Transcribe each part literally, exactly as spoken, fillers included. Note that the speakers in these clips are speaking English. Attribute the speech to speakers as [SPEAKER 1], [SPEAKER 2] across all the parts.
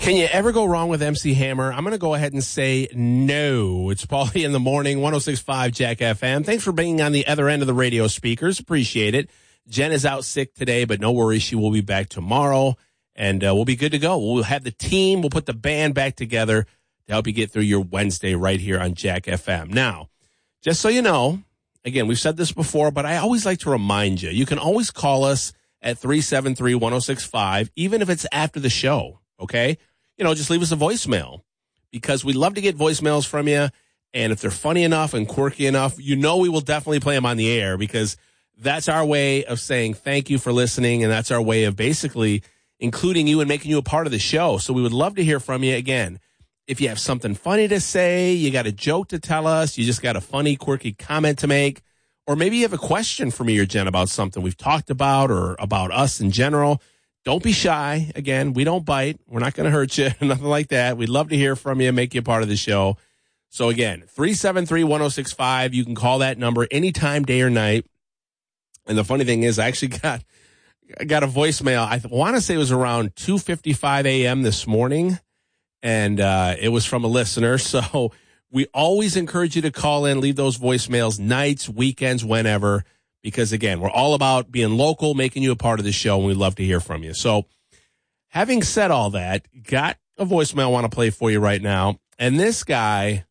[SPEAKER 1] Can you ever go wrong with M C Hammer? I'm going to go ahead and say no. It's Paulie in the Morning, one oh six point five Jack F M. Thanks for being on the other end of the radio speakers. Appreciate it. Jen is out sick today, but no worries. She will be back tomorrow, and uh, we'll be good to go. We'll have the team. We'll put the band back together to help you get through your Wednesday right here on Jack F M. Now, just so you know, again, we've said this before, but I always like to remind you, you can always call us at three seven three, one oh six five, even if it's after the show, okay? You know, just leave us a voicemail because we love to get voicemails from you. And if they're funny enough and quirky enough, you know we will definitely play them on the air because that's our way of saying thank you for listening. And that's our way of basically including you and making you a part of the show. So we would love to hear from you. Again, if you have something funny to say, you got a joke to tell us, you just got a funny, quirky comment to make, or maybe you have a question for me or Jen about something we've talked about or about us in general. Don't be shy. Again, we don't bite. We're not going to hurt you, nothing like that. We'd love to hear from you and make you a part of the show. So again, three seven three, one oh six five. You can call that number anytime, day or night. And the funny thing is, I actually got I got a voicemail. I want to say it was around two fifty-five a.m. this morning, and uh, it was from a listener. So we always encourage you to call in, leave those voicemails nights, weekends, whenever. Because, again, we're all about being local, making you a part of the show, and we'd love to hear from you. So, having said all that, got a voicemail I want to play for you right now. And this guy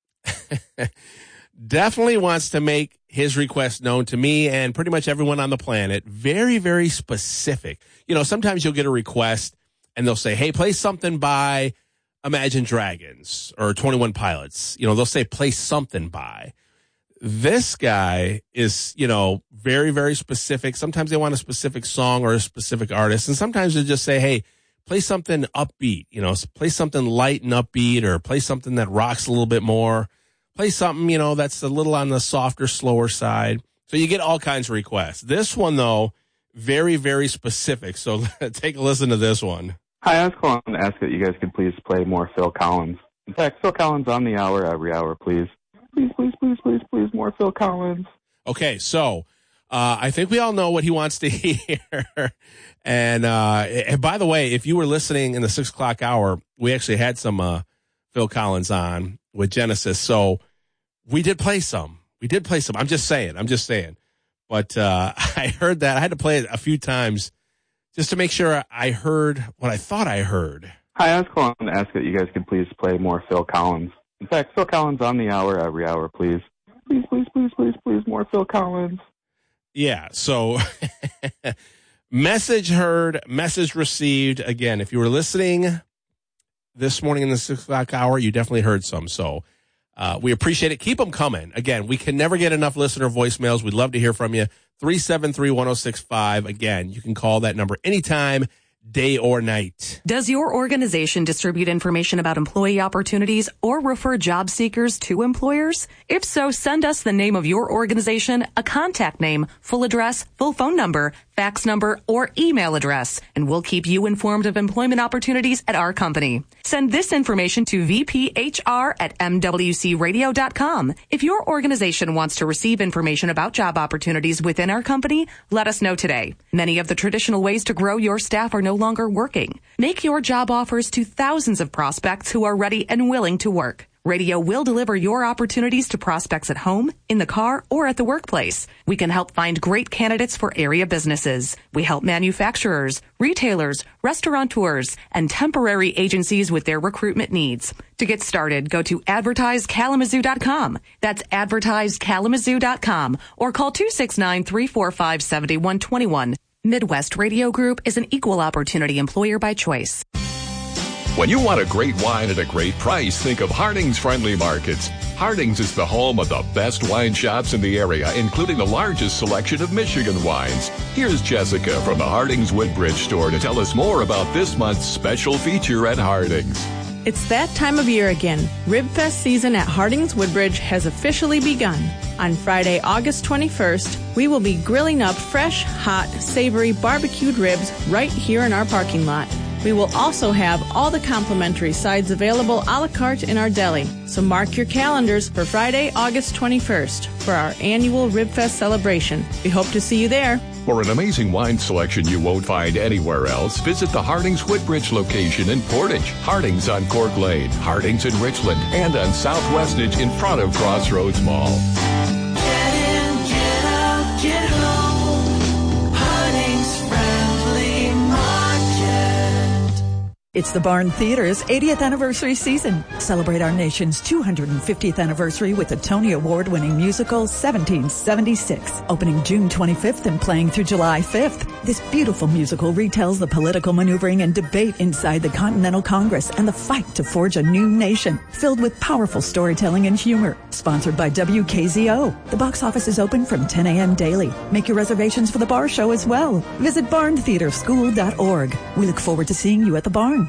[SPEAKER 1] definitely wants to make his request known to me and pretty much everyone on the planet. Very, very specific. You know, sometimes you'll get a request, and they'll say, hey, play something by Imagine Dragons or twenty-one Pilots. You know, they'll say, play something by. This guy is, you know, very, very specific. Sometimes they want a specific song or a specific artist. And sometimes they just say, hey, play something upbeat, you know, play something light and upbeat or play something that rocks a little bit more. Play something, you know, that's a little on the softer, slower side. So you get all kinds of requests. This one, though, very, very specific. So take a listen to this one.
[SPEAKER 2] Hi, I was calling to ask that you guys could please play more Phil Collins. In fact, Phil Collins on the hour, every hour, please. Please, please, please, please, please, more Phil Collins.
[SPEAKER 1] Okay, so uh, I think we all know what he wants to hear. and, uh, and by the way, if you were listening in the six o'clock hour, we actually had some uh, Phil Collins on with Genesis. So we did play some. We did play some. I'm just saying. I'm just saying. But uh, I heard that. I had to play it a few times just to make sure I heard what I thought I heard.
[SPEAKER 2] Hi, I was calling to ask that you guys could please play more Phil Collins. In fact, Phil Collins on the hour, every hour, please. Please, please, please, please, please, more Phil Collins.
[SPEAKER 1] Yeah, so message heard, message received. Again, if you were listening this morning in the six o'clock hour, you definitely heard some. So uh, we appreciate it. Keep them coming. Again, we can never get enough listener voicemails. We'd love to hear from you. three seven three, one oh six five. Again, you can call that number anytime, day or night.
[SPEAKER 3] Does your organization distribute information about employee opportunities or refer job seekers to employers? If so, send us the name of your organization, a contact name, full address, full phone number, fax number, or email address, and we'll keep you informed of employment opportunities at our company. Send this information to v p h r at m w c radio dot com. If your organization wants to receive information about job opportunities within our company, let us know today. Many of the traditional ways to grow your staff are no longer working. Make your job offers to thousands of prospects who are ready and willing to work. Radio will deliver your opportunities to prospects at home, in the car, or at the workplace. We can help find great candidates for area businesses. We help manufacturers, retailers, restaurateurs, and temporary agencies with their recruitment needs. To get started, go to advertise kalamazoo dot com. That's advertise kalamazoo dot com or call two six nine, three four five, seven one two one. Midwest Radio Group is an equal opportunity employer by choice.
[SPEAKER 4] When you want a great wine at a great price, think of Harding's Friendly Markets. Harding's is the home of the best wine shops in the area, including the largest selection of Michigan wines. Here's Jessica from the Harding's Woodbridge store to tell us more about this month's special feature at Harding's.
[SPEAKER 5] It's that time of year again. Ribfest season at Harding's Woodbridge has officially begun. On Friday, August twenty-first, we will be grilling up fresh, hot, savory barbecued ribs right here in our parking lot. We will also have all the complimentary sides available a la carte in our deli. So mark your calendars for Friday, August twenty-first for our annual Ribfest celebration. We hope to see you there.
[SPEAKER 4] For an amazing wine selection you won't find anywhere else, visit the Harding's Woodbridge location in Portage, Harding's on Cork Lane, Harding's in Richland, and on South Westnedge in front of Crossroads Mall.
[SPEAKER 6] Get in, get out, get home. Harding's Friendly Market.
[SPEAKER 7] It's the Barn Theater's eightieth anniversary season. Celebrate our nation's two hundred fiftieth anniversary with the Tony Award-winning musical seventeen seventy-six. Opening June twenty-fifth and playing through July fifth. This beautiful musical retells the political maneuvering and debate inside the Continental Congress and the fight to forge a new nation. Filled with powerful storytelling and humor. Sponsored by W K Z O. The box office is open from ten a.m. daily. Make your reservations for the bar show as well. Visit barn theater school dot org. We look forward to seeing you at the barn.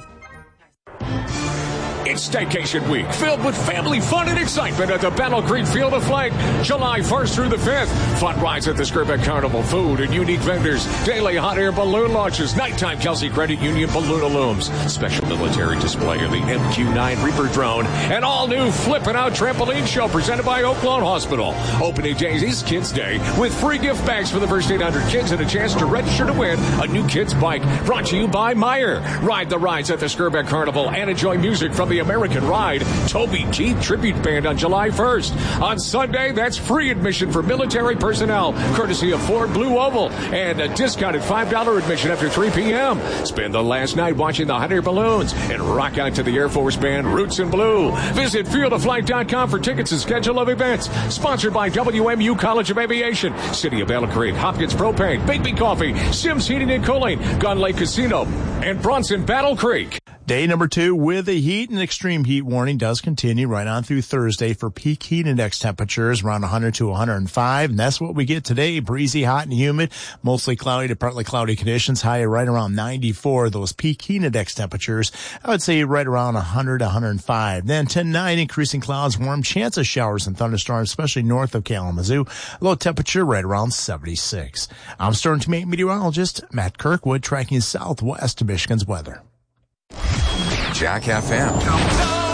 [SPEAKER 8] It's Staycation Week, filled with family fun and excitement at the Battle Creek Field of Flight, July first through the fifth. Fun rides at the Skirbeck Carnival, food and unique vendors, daily hot air balloon launches, nighttime Kelsey Credit Union balloon looms, special military display of the M Q nine Reaper drone, and all-new Flippin' Out Trampoline Show presented by Oaklawn Hospital. Opening days is Kids Day, with free gift bags for the first eight hundred kids and a chance to register to win a new kids bike. Brought to you by Meyer. Ride the rides at the Skirbeck Carnival and enjoy music from the American Ride Toby Keith Tribute Band on July first. On Sunday, that's free admission for military personnel, courtesy of Ford Blue Oval, and a discounted five dollars admission after three p.m. Spend the last night watching the hot air balloons and rock out to the Air Force Band Roots in Blue. Visit field of flight dot com for tickets and schedule of events. Sponsored by W M U College of Aviation, City of Battle Creek, Hopkins Propane, Bigby Coffee, Sims Heating and Cooling, Gun Lake Casino, and Bronson Battle Creek.
[SPEAKER 9] Day number two with a heat and extreme heat warning does continue right on through Thursday for peak heat index temperatures around one hundred to one hundred five. And that's what we get today. Breezy, hot and humid, mostly cloudy to partly cloudy conditions. High right around ninety-four. Those peak heat index temperatures, I would say right around one hundred to one hundred five. Then ten nine, increasing clouds, warm chance of showers and thunderstorms, especially north of Kalamazoo. Low temperature right around seventy-six. I'm Stern to meteorologist Matt Kirkwood, tracking southwest to Michigan's weather.
[SPEAKER 10] Jack F M.